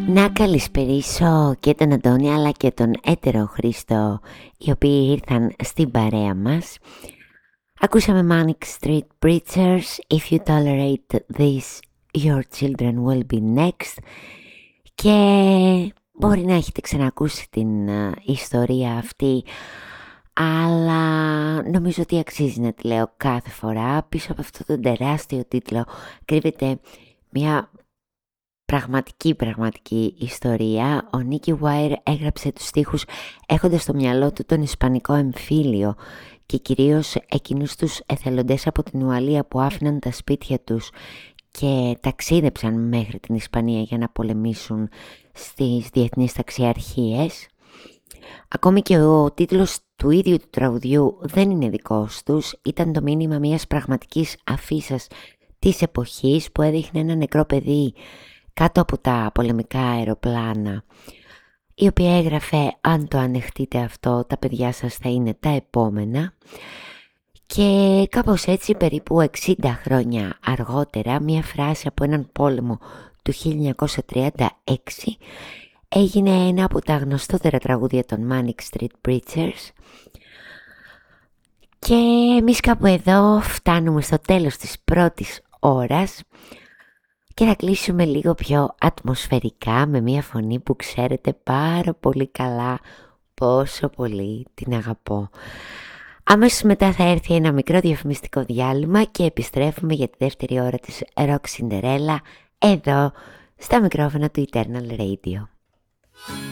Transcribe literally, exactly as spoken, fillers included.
Να καλησπερίσω και τον Αντώνη αλλά και τον έτερο Χρήστο, οι οποίοι ήρθαν στην παρέα μας. Ακούσαμε Manic Street Preachers, If you tolerate this, your children will be next. Και μπορεί να έχετε ξανακούσει την uh, ιστορία αυτή, αλλά νομίζω ότι αξίζει να τη λέω κάθε φορά. Πίσω από αυτό τον τεράστιο τίτλο κρύβεται μια πραγματική πραγματική ιστορία. Ο Νίκι Wire έγραψε τους στίχους έχοντας στο μυαλό του τον ισπανικό εμφύλιο και κυρίως εκείνους τους εθελοντές από την Ουαλία που άφηναν τα σπίτια τους και ταξίδεψαν μέχρι την Ισπανία για να πολεμήσουν στις διεθνείς ταξιαρχίες. Ακόμη και ο τίτλος του ίδιου του τραγουδιού δεν είναι δικός τους, ήταν το μήνυμα μιας πραγματικής αφίσας της εποχής που έδειχνε ένα νεκρό παιδί κάτω από τα πολεμικά αεροπλάνα, η οποία έγραφε «Αν το ανεχτείτε αυτό, τα παιδιά σας θα είναι τα επόμενα». Και κάπως έτσι, περίπου εξήντα χρόνια αργότερα, μια φράση από έναν πόλεμο του χίλια εννιακόσια τριάντα έξι έγινε ένα από τα γνωστότερα τραγούδια των Manic Street Preachers. Και εμείς κάπου εδώ φτάνουμε στο τέλος της πρώτης ώρας και θα κλείσουμε λίγο πιο ατμοσφαιρικά με μια φωνή που ξέρετε πάρα πολύ καλά πόσο πολύ την αγαπώ. Αμέσως μετά θα έρθει ένα μικρό διαφημιστικό διάλειμμα και επιστρέφουμε για τη δεύτερη ώρα της Rock Cinderella εδώ στα μικρόφωνα του Eternal Radio.